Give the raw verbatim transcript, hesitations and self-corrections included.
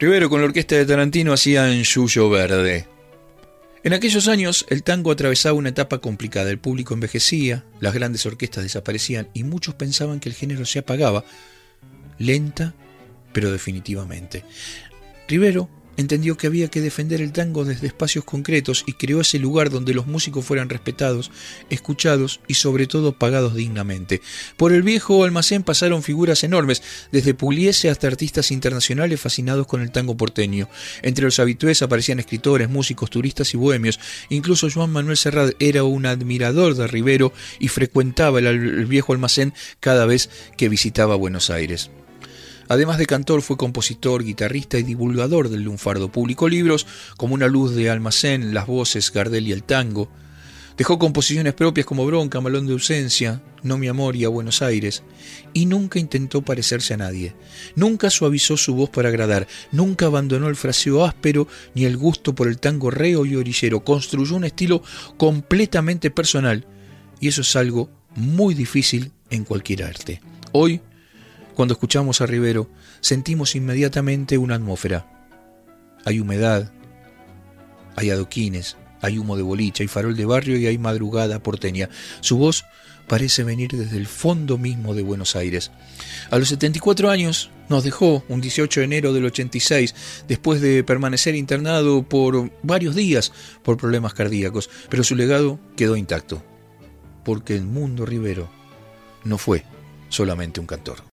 Rivero con la orquesta de Tarantino hacían Yuyo Verde. En aquellos años el tango atravesaba una etapa complicada, el público envejecía, las grandes orquestas desaparecían y muchos pensaban que el género se apagaba, lenta pero definitivamente. Rivero entendió que había que defender el tango desde espacios concretos y creó ese lugar donde los músicos fueran respetados, escuchados y sobre todo pagados dignamente. Por el viejo almacén pasaron figuras enormes, desde Pugliese hasta artistas internacionales fascinados con el tango porteño. Entre los habitués aparecían escritores, músicos, turistas y bohemios. Incluso Joan Manuel Serrat era un admirador de Rivero y frecuentaba el, el viejo almacén cada vez que visitaba Buenos Aires. Además de cantor, fue compositor, guitarrista y divulgador del lunfardo. Publicó libros como Una luz de almacén, Las voces, Gardel y el tango. Dejó composiciones propias como Bronca, Malón de ausencia, No mi amor y A Buenos Aires. Y nunca intentó parecerse a nadie. Nunca suavizó su voz para agradar. Nunca abandonó el fraseo áspero ni el gusto por el tango reo y orillero. Construyó un estilo completamente personal. Y eso es algo muy difícil en cualquier arte. Hoy, cuando escuchamos a Rivero, sentimos inmediatamente una atmósfera. Hay humedad, hay adoquines, hay humo de boliche, hay farol de barrio y hay madrugada porteña. Su voz parece venir desde el fondo mismo de Buenos Aires. A los setenta y cuatro años nos dejó un dieciocho de enero del ochenta y seis, después de permanecer internado por varios días por problemas cardíacos, pero su legado quedó intacto, porque el Mundo Rivero no fue solamente un cantor.